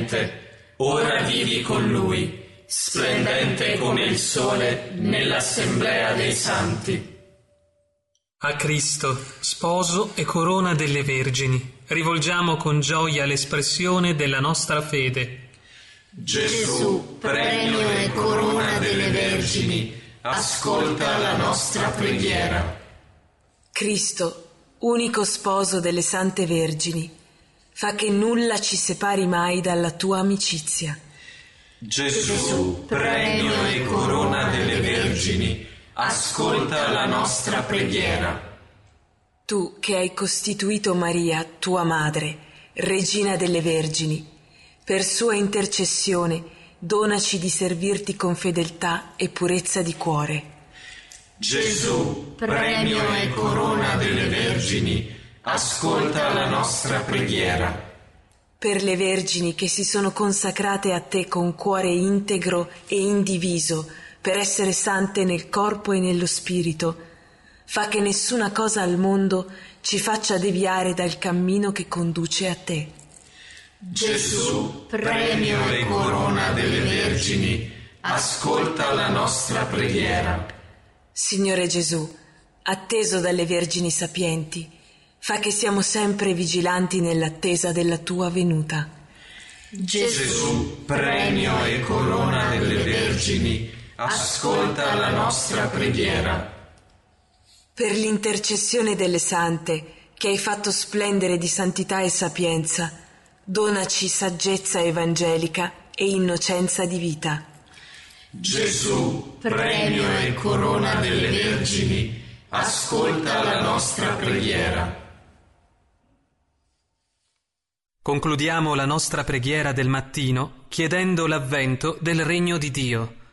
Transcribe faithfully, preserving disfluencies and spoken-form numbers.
sapiente, ora vivi con Lui, splendente come il sole nell'assemblea dei santi. A Cristo, sposo e corona delle vergini, rivolgiamo con gioia l'espressione della nostra fede. Gesù, premio e corona delle vergini, ascolta la nostra preghiera. Cristo, unico sposo delle sante vergini, fa che nulla ci separi mai dalla tua amicizia. Gesù, premio e corona delle vergini, ascolta la nostra preghiera. Tu che hai costituito Maria, tua madre, regina delle vergini, per sua intercessione donaci di servirti con fedeltà e purezza di cuore. Gesù, premio e corona delle vergini, ascolta la nostra preghiera. Per le vergini che si sono consacrate a te con cuore integro e indiviso, per essere sante nel corpo e nello spirito, fa che nessuna cosa al mondo ci faccia deviare dal cammino che conduce a te. Gesù, premio e corona delle vergini, ascolta la nostra preghiera. Signore Gesù, atteso dalle vergini sapienti, fa che siamo sempre vigilanti nell'attesa della tua venuta. Gesù, premio e corona delle vergini, ascolta la nostra preghiera. Per l'intercessione delle sante, che hai fatto splendere di santità e sapienza, donaci saggezza evangelica e innocenza di vita. Gesù, premio e corona delle vergini, ascolta la nostra preghiera. Concludiamo la nostra preghiera del mattino chiedendo l'avvento del Regno di Dio.